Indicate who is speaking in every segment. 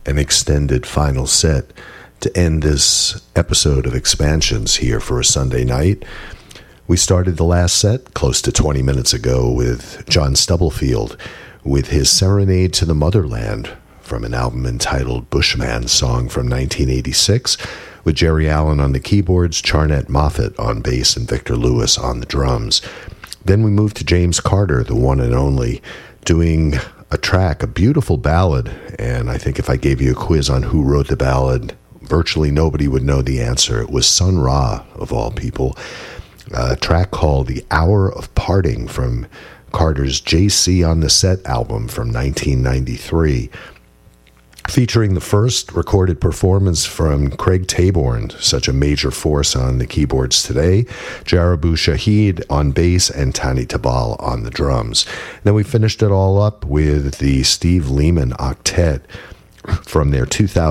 Speaker 1: an extended final set to end this episode of Expansions here for a Sunday night. We started the last set close to 20 minutes ago with John Stubblefield with his Serenade to the Motherland from an album entitled Bushman Song from 1986, with Jerry Allen on the keyboards, Charnette Moffett on bass, and Victor Lewis on the drums. Then we moved to James Carter, the one and only, doing a track, a beautiful ballad, and I think if I gave you a quiz on who wrote the ballad, virtually nobody would know the answer. It was Sun Ra, of all people. A track called The Hour of Parting from Carter's JC on the Set album from 1993, featuring the first recorded performance from Craig Taborn, such a major force on the keyboards today, Jarabu Shahid on bass, and Tani Tabal on the drums. Then we finished it all up with the Steve Lehman Octet from their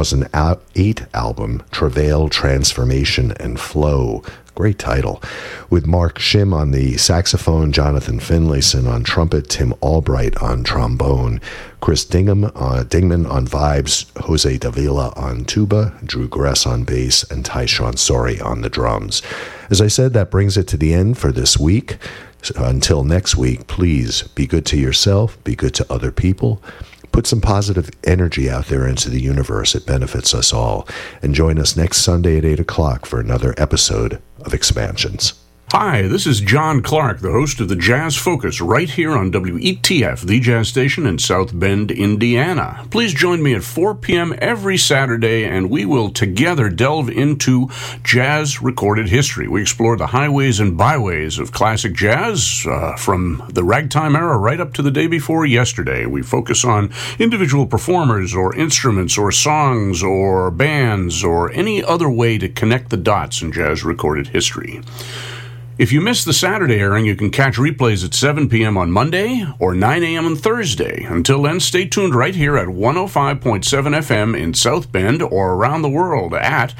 Speaker 1: 2008 album, Travail, Transformation, and Flow. Great title. With Mark Shim on the saxophone, Jonathan Finlayson on trumpet, Tim Albright on trombone, Chris Dingman on vibes, Jose Davila on tuba, Drew Gress on bass, and Tyshawn Sorey on the drums. As I said, that brings it to the end for this week. So until next week, please be good to yourself, be good to other people. Put some positive energy out there into the universe. It benefits us all. And join us next Sunday at 8 o'clock for another episode of Expansions.
Speaker 2: Hi, this is John Clark, the host of the Jazz Focus, right here on WETF, the jazz station in South Bend, Indiana. Please join me at 4 p.m. every Saturday, and we will together delve into jazz recorded history. We explore the highways and byways of classic jazz, from the ragtime era right up to the day before yesterday. We focus on individual performers or instruments or songs or bands or any other way to connect the dots in jazz recorded history. If you missed the Saturday airing, you can catch replays at 7 p.m. on Monday or 9 a.m. on Thursday. Until then, stay tuned right here at 105.7 FM in South Bend or around the world at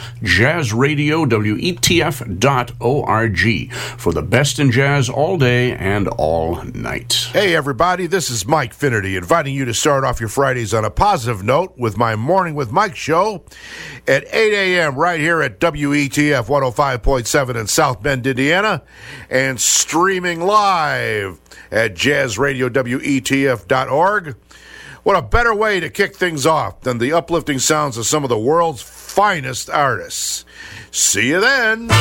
Speaker 2: jazzradiowetf.org for the best in jazz all day and all night.
Speaker 3: Hey, everybody, this is Mike Finnerty, inviting you to start off your Fridays on a positive note with my Morning with Mike show at 8 a.m. right here at WETF 105.7 in South Bend, Indiana, and streaming live at jazzradiowetf.org. What a better way to kick things off than the uplifting sounds of some of the world's finest artists. See you then.